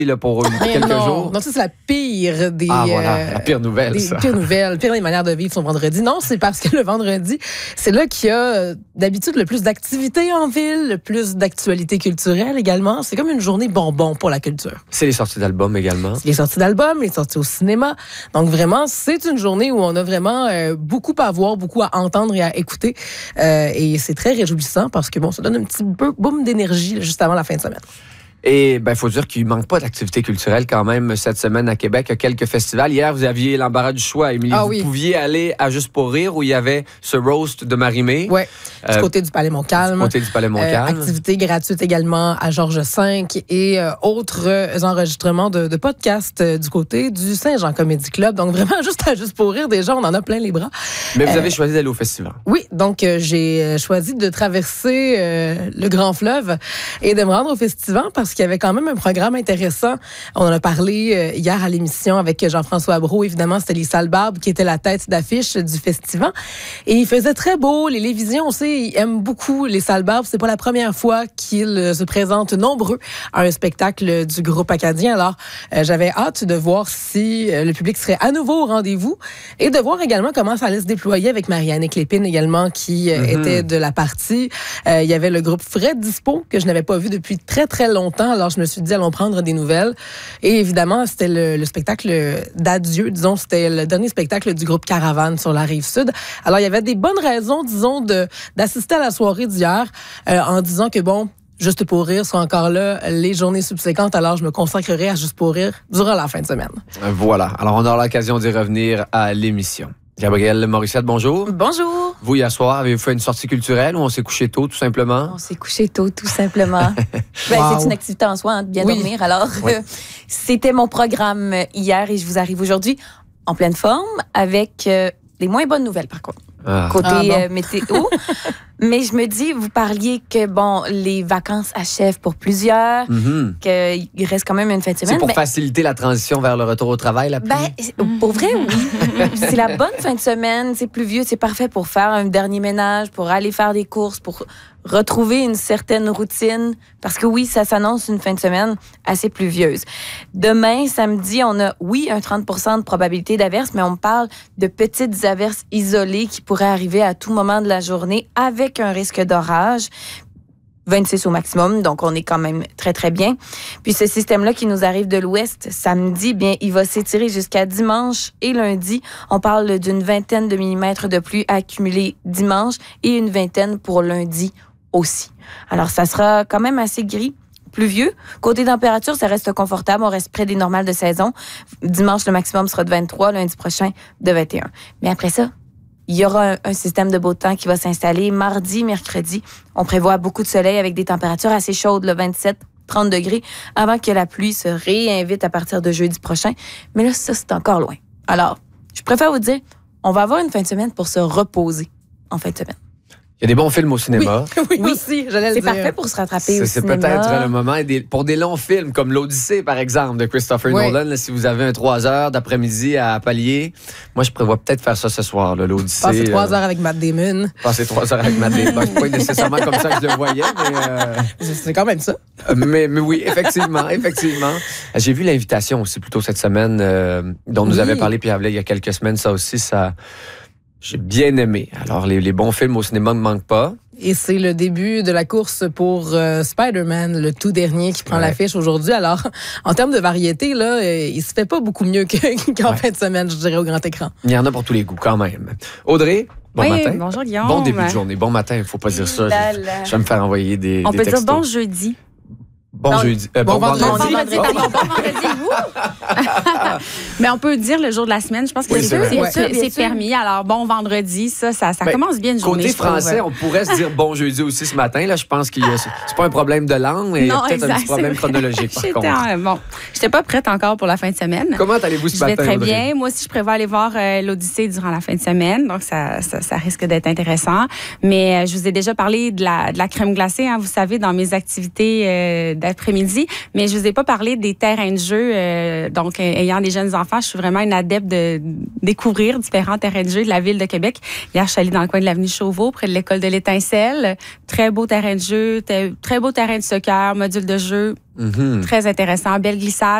là, pour quelques jours. Non, ça, c'est la pire des... voilà, la pire nouvelle, ça. Pire nouvelle, pire des manières de vivre son vendredi. Non, c'est parce que le vendredi, c'est là qu'il y a d'habitude le plus d'activités en ville, le plus d'actualités culturelles également. C'est comme une journée bonbon pour la culture. C'est les sorties d'albums également. C'est les sorties d'albums, les sorties au cinéma. Donc vraiment, c'est une journée où on a vraiment beaucoup à voir, beaucoup à entendre et à écouter. Et c'est très réjouissant parce que bon, ça donne un petit peu boom d'énergie là, juste avant la fin de semaine. Et il faut dire qu'il manque pas d'activité culturelle quand même cette semaine à Québec. Il y a quelques festivals. Hier, vous aviez l'embarras du choix, Émilie. Vous pouviez aller à Juste pour rire où il y avait ce roast de Marie-Mé. Oui, du côté du Palais Montcalm. Du côté du Palais Montcalm. Activité gratuite également à Georges V et autres enregistrements de podcasts du côté du Saint-Jean Comedy Club. Donc vraiment, juste pour rire, déjà, on en a plein les bras. Mais vous avez choisi d'aller au festival. Oui, donc j'ai choisi de traverser le Grand Fleuve et de me rendre au festival parce qu'il y avait quand même un programme intéressant. On en a parlé hier à l'émission avec Jean-François Brault. Évidemment, c'était les Salles Barbes qui étaient la tête d'affiche du festival. Et il faisait très beau. Les Lévisiens, on sait, ils aiment beaucoup les Salles Barbes. C'est pas la première fois qu'ils se présentent nombreux à un spectacle du groupe acadien. Alors, j'avais hâte de voir si le public serait à nouveau au rendez-vous et de voir également comment ça allait se déployer avec Marianne Clépine également qui était de la partie. Il y avait le groupe Fred Dispo que je n'avais pas vu depuis très, très longtemps. Alors, je me suis dit, allons prendre des nouvelles. Et évidemment, c'était le spectacle d'adieu. Disons, c'était le dernier spectacle du groupe Caravane sur la Rive-Sud. Alors, il y avait des bonnes raisons, disons, d'assister à la soirée d'hier en disant que, bon, Juste pour rire sera encore là les journées subséquentes. Alors, je me consacrerai à Juste pour rire durant la fin de semaine. Voilà. Alors, on aura l'occasion d'y revenir à l'émission. Gabrielle Morissette, bonjour. Bonjour. Vous, hier soir, avez-vous fait une sortie culturelle ou on s'est couché tôt, tout simplement? On s'est couché tôt, tout simplement. C'est une activité en soi, de bien dormir. Alors, c'était mon programme hier et je vous arrive aujourd'hui en pleine forme avec les moins bonnes nouvelles, par contre. Côté météo. Mais je me dis, vous parliez que, bon, les vacances achèvent pour plusieurs, qu'il reste quand même une fin de semaine. C'est pour faciliter la transition vers le retour au travail, la pluie? Pour vrai, oui. C'est la bonne fin de semaine, c'est pluvieux, c'est parfait pour faire un dernier ménage, pour aller faire des courses, pour retrouver une certaine routine. Parce que oui, ça s'annonce une fin de semaine assez pluvieuse. Demain, samedi, on a, oui, un 30% de probabilité d'averse, mais on parle de petites averses isolées qui pourraient arriver à tout moment de la journée avec un risque d'orage. 26 au maximum, donc on est quand même très, très bien. Puis ce système-là qui nous arrive de l'ouest, samedi, bien, il va s'étirer jusqu'à dimanche et lundi. On parle d'une vingtaine de millimètres de pluie accumulée dimanche et une vingtaine pour lundi aussi. Alors, ça sera quand même assez gris, pluvieux. Côté température, ça reste confortable. On reste près des normales de saison. Dimanche, le maximum sera de 23, lundi prochain, de 21. Mais après ça, il y aura un système de beau temps qui va s'installer. Mardi, mercredi, on prévoit beaucoup de soleil avec des températures assez chaudes, le 27, 30 degrés, avant que la pluie se réinvite à partir de jeudi prochain. Mais là, ça, c'est encore loin. Alors, je préfère vous dire, on va avoir une fin de semaine pour se reposer en fin de semaine. Il y a des bons films au cinéma. Oui, aussi, j'allais le dire. C'est parfait pour se rattraper au c'est cinéma. C'est peut-être le moment. Pour des longs films, comme L'Odyssée, par exemple, de Christopher Nolan, là, si vous avez un 3 heures d'après-midi à pallier, moi, je prévois peut-être faire ça ce soir, là, L'Odyssée. Passer 3 heures avec Matt Damon. Passer 3 heures avec Matt Damon. C'est pas nécessairement comme ça que je le voyais, mais... C'est quand même ça. Mais oui, effectivement. J'ai vu l'invitation aussi, plutôt cette semaine, dont nous avait parlé Pierre Blais il y a quelques semaines. Ça aussi, j'ai bien aimé. Alors, les bons films au cinéma ne manquent pas. Et c'est le début de la course pour Spider-Man, le tout dernier qui prend l'affiche aujourd'hui. Alors, en termes de variété, là, il se fait pas beaucoup mieux qu'en fin de semaine, je dirais, au grand écran. Il y en a pour tous les goûts, quand même. Audrey, bon matin. Bonjour Guillaume. Bon début de journée. Bon matin, il faut pas dire ça. Je vais me faire envoyer des On peut textos. dire bon jeudi. Bon jeudi. Bon vendredi. Mais on peut dire le jour de la semaine. Je pense que c'est permis. Alors, bon vendredi, ça commence bien une journée. Côté français, on pourrait se dire bon jeudi aussi ce matin. Là, je pense que c'est pas un problème de langue, mais il y a peut-être un petit problème chronologique, par contre. J'étais pas prête encore pour la fin de semaine. Comment allez-vous ce matin? Je vais très bien. Moi aussi, je prévois aller voir l'Odyssée durant la fin de semaine. Donc, ça risque d'être intéressant. Mais je vous ai déjà parlé de la crème glacée. Hein, vous savez, dans mes activités l'après-midi. Mais je vous ai pas parlé des terrains de jeu. Donc, ayant des jeunes enfants, je suis vraiment une adepte de découvrir différents terrains de jeu de la ville de Québec. Hier, je suis allée dans le coin de l'avenue Chauveau, près de l'école de l'Étincelle. Très beau terrain de jeu, très beau terrain de soccer, module de jeu. Très intéressant, belle glissade.